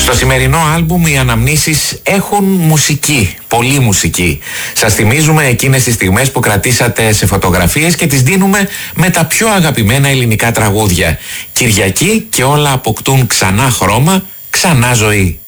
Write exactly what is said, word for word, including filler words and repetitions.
Στο σημερινό άλμπουμ οι αναμνήσεις έχουν μουσική, πολύ μουσική. Σας θυμίζουμε εκείνες τις στιγμές που κρατήσατε σε φωτογραφίες και τις δίνουμε με τα πιο αγαπημένα ελληνικά τραγούδια. Κυριακή και όλα αποκτούν ξανά χρώμα, ξανά ζωή.